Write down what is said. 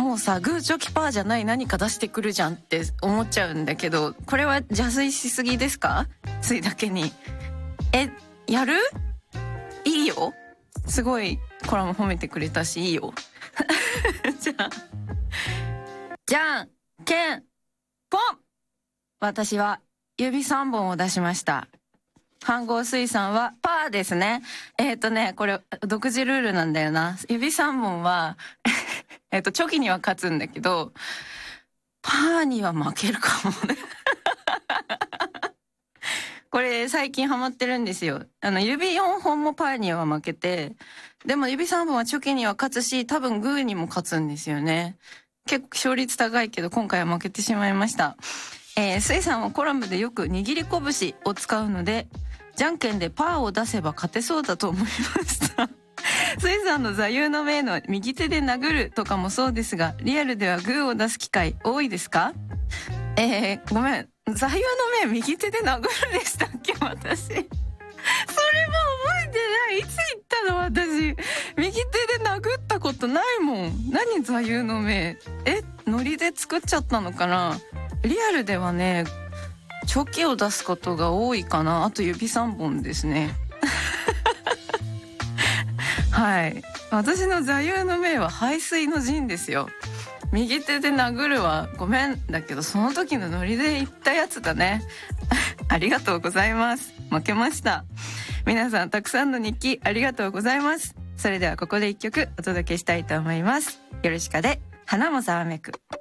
もうさ、グーチョキパーじゃない何か出してくるじゃんって思っちゃうんだけど、これは邪推しすぎですか？ついだけに。やる？いいよ。すごいコラム褒めてくれたしいいよ。じゃあ、じゃんけんぽん。私は指3本を出しました。飯合水産はパーですね。これ独自ルールなんだよな。指3本はチョキには勝つんだけど、パーには負けるかもね。これ最近ハマってるんですよ。指4本もパーには負けて、でも指3本はチョキには勝つし、多分グーにも勝つんですよね。結構勝率高いけど今回は負けてしまいました。水さんはコラムでよく握り拳を使うので、じゃんけんでパーを出せば勝てそうだと思いました。水さんの座右の銘の右手で殴るとかもそうですが、リアルではグーを出す機会多いですか？ごめん。座右の銘右手で殴るでしたっけ、私。それも覚えてない。いつ言ったの私。右手で殴ったことないもん。何座右の銘。ノリで作っちゃったのかな。リアルではね、チョキを出すことが多いかな。あと指3本ですね。はい。私の座右の銘は背水の陣ですよ。右手で殴るはごめんだけど、その時のノリで言ったやつだね。ありがとうございます。負けました。皆さんたくさんの日記ありがとうございます。それではここで一曲お届けしたいと思います。ヨルシカで花もざわめく。